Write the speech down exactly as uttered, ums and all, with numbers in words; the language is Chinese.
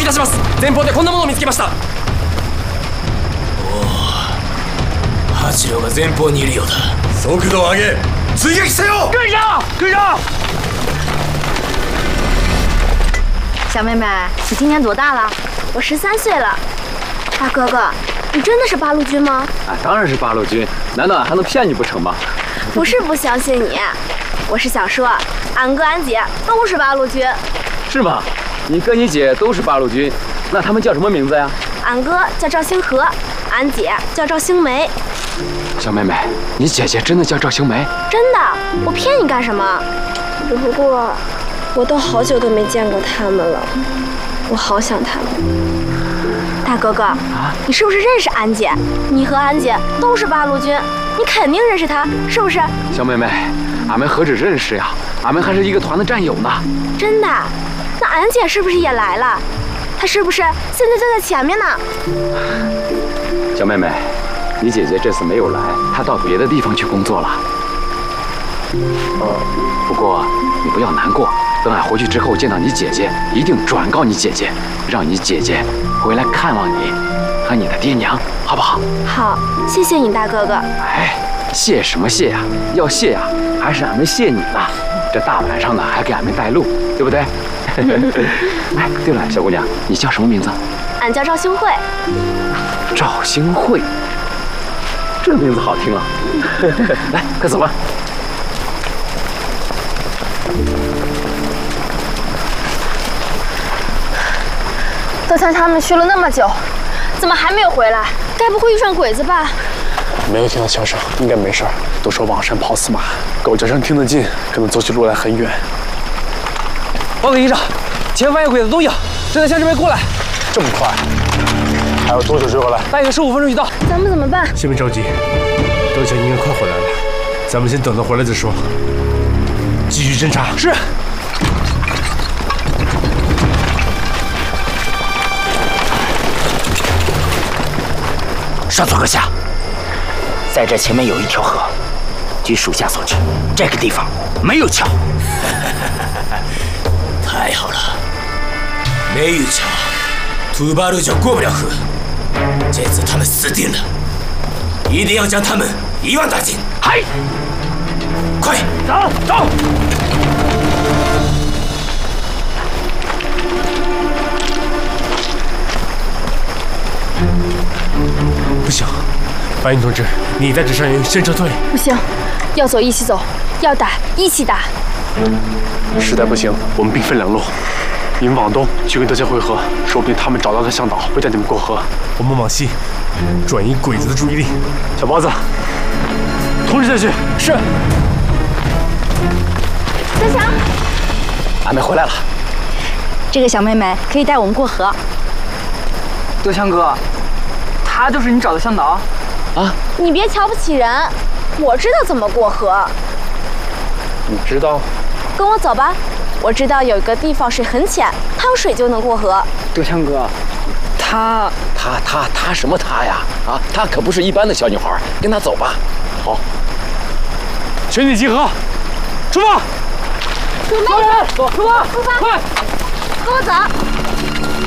いたします。前方でこんなものを見つけました。 おお、八郎が前方にいるようだ。 速度を上げ、追撃せよ！ 跟上，跟上！ 小妹妹，你今年多大了？ 我十三岁了。大哥哥，你真的是八路军吗？ 啊，当然是八路军，难道俺还能骗你不成吗？ 不是不相信你，我是想说，俺哥俺姐都是八路军。 是吗？你哥你姐都是八路军，那他们叫什么名字呀？ 俺哥叫赵星河，俺姐叫赵星梅。 小妹妹，你姐姐真的叫赵星梅？ 真的，我骗你干什么？只不过，我都好久都没见过他们了，我好想他们。大哥哥，啊、你是不是认识俺姐？你和俺姐都是八路军，你肯定认识她，是不是？ 小妹妹，俺们何止认识呀，俺们还是一个团的战友呢。 真的？那俺姐是不是也来了？她是不是现在就在前面呢？ 小妹妹，你姐姐这次没有来，她到别的地方去工作了。呃，不过你不要难过，等俺回去之后见到你姐姐，一定转告你姐姐，让你姐姐回来看望你和你的爹娘，好不好？ 好，谢谢你大哥哥。 哎，谢什么谢呀？要谢呀，还是俺们谢你呢。这大晚上的还给俺们带路，对不对？哎，对了，小姑娘，你叫什么名字？ 俺叫赵星慧。 赵星慧，这个名字好听啊！来，快走吧。 都向他们去了那么久，怎么还没有回来？该不会遇上鬼子吧？ 没有听到枪声，应该没事儿。都说往山跑死马，狗叫声听得近，可能走起路来很远。 报告营长，前方有鬼子踪影，正在向这边过来。 这么快？还要多久追回来？ 大约十五分钟就到。 咱们怎么办？ 先别着急，德强应该快回来了，咱们先等他回来再说。继续侦查。 是。 上座阁下，在这前面有一条河，据属下所知，这个地方没有桥。太好了，没有桥，土八路就过不了河。这次他们死定了，一定要将他们一网打尽。嗨，快走走！ 不行，白云同志，你带着伤员先撤退。 不行，要走一起走，要打一起打。 实在不行，我们兵分两路，你们往东去跟德强会合，说不定他们找到的向导会带你们过河。 我们往西，转移鬼子的注意力。 小包子，同志下去。 是。 德强， 俺们回来了。 这个小妹妹可以带我们过河。 德强哥，他就是你找的向导？ 啊！ 你别瞧不起人，我知道怎么过河。 你知道？ 跟我走吧，我知道有一个地方水很浅，趟水就能过河。 德强哥，他他他他什么他呀？啊，她可不是一般的小女孩，跟她走吧。 好，全体集合，出发！ 准备， 走，出发， 出发， 快！ 跟我走。